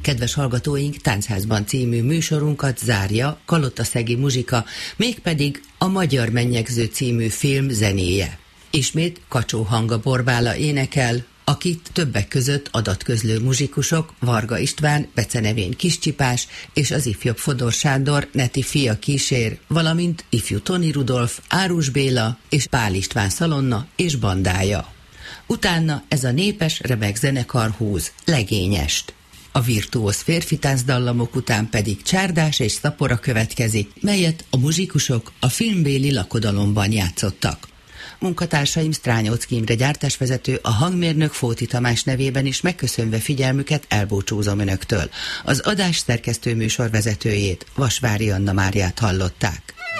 Kedves hallgatóink, Táncházban című műsorunkat zárja Kalotaszegi Muzsika, mégpedig a Magyar Mennyegző című film zenéje. Ismét Kacsó Hanga Borbála énekel, akit többek között adatközlő muzsikusok Varga István, becenevén Kiscsipás és az ifjabb Fodor Sándor neti fia kísér, valamint ifjú Toni Rudolf, Árus Béla és Pál István szalonna és bandája. Utána ez a népes remek zenekar húz legényest. A virtuóz férfitáncdallamok után pedig csárdás és szapora következik, melyet a muzsikusok a filmbéli lakodalomban játszottak. Munkatársaim Strányóczky Imre gyártásvezető, a hangmérnök Fóti Tamás nevében is megköszönve figyelmüket elbúcsúzom önöktől. Az adás szerkesztő műsorvezetőjét, Vasvári Anna Máriát hallották.